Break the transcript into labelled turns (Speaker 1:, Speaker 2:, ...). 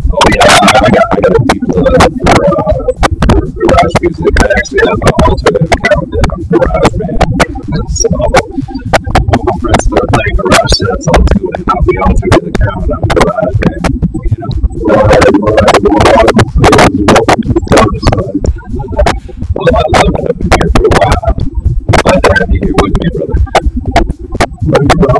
Speaker 1: Oh yeah, I got a people for garage music. I actually have an alternate account that I'm garage band. So when my friends start playing garage sets, I'll do it on the alternate account. I'm garage band. You know. Welcome to the dark side. Well, I love it. I've been here for a while. Glad to have you here with me, brother.